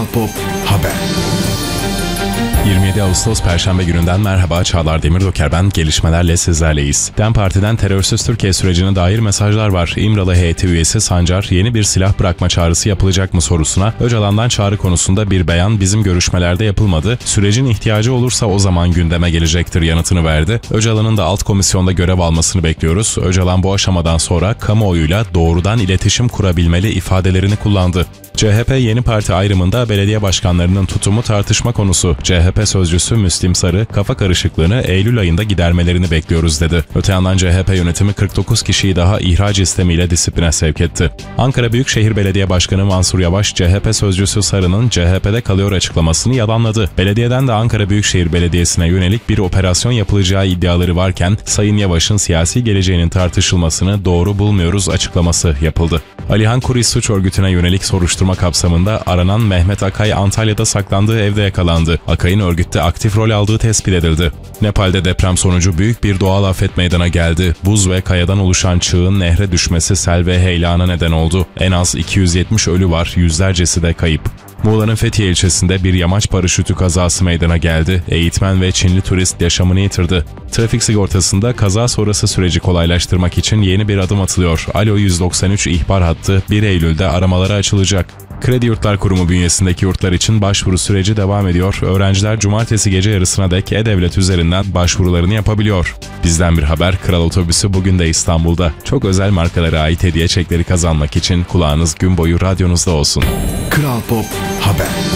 Kral Pop Haber. 27 Ağustos Perşembe gününden merhaba, Çağlar Demirdoker ben. Gelişmelerle sizlerleyiz. DEM Parti'den terörsüz Türkiye sürecine dair mesajlar var. İmralı heyeti üyesi Sancar, yeni bir silah bırakma çağrısı yapılacak mı sorusuna Öcalan'dan çağrı konusunda bir beyan bizim görüşmelerde yapılmadı. Sürecin ihtiyacı olursa o zaman gündeme gelecektir yanıtını verdi. Öcalan'ın da alt komisyonda görev almasını bekliyoruz. Öcalan bu aşamadan sonra kamuoyuyla doğrudan iletişim kurabilmeli ifadelerini kullandı. CHP yeni parti ayrımında belediye başkanlarının tutumu tartışma konusu. CHP sözcüsü Müslim Sarı, kafa karışıklığını Eylül ayında gidermelerini bekliyoruz dedi. Öte yandan CHP yönetimi 49 kişiyi daha ihraç istemiyle disipline sevk etti. Ankara Büyükşehir Belediye Başkanı Mansur Yavaş, CHP sözcüsü Sarı'nın CHP'de kalıyor açıklamasını yalanladı. Belediyeden de Ankara Büyükşehir Belediyesi'ne yönelik bir operasyon yapılacağı iddiaları varken, Sayın Yavaş'ın siyasi geleceğinin tartışılmasını doğru bulmuyoruz açıklaması yapıldı. Alihan Kuris suç örgütüne yönelik soruşturma kapsamında aranan Mehmet Akay Antalya'da saklandığı evde yakalandı. Akay'ın örgütte aktif rol aldığı tespit edildi. Nepal'de deprem sonucu büyük bir doğal afet meydana geldi. Buz ve kayadan oluşan çığın nehre düşmesi sel ve heyelana neden oldu. En az 270 ölü var, yüzlercesi de kayıp. Muğla'nın Fethiye ilçesinde bir yamaç paraşütü kazası meydana geldi. Eğitmen ve Çinli turist yaşamını yitirdi. Trafik sigortasında kaza sonrası süreci kolaylaştırmak için yeni bir adım atılıyor. Alo 193 ihbar hattı 1 Eylül'de aramalara açılacak. Kredi Yurtlar Kurumu bünyesindeki yurtlar için başvuru süreci devam ediyor. Öğrenciler cumartesi gece yarısına dek E-Devlet üzerinden başvurularını yapabiliyor. Bizden bir haber, Kral Otobüsü bugün de İstanbul'da. Çok özel markalara ait hediye çekleri kazanmak için kulağınız gün boyu radyonuzda olsun. Kral Pop Haber.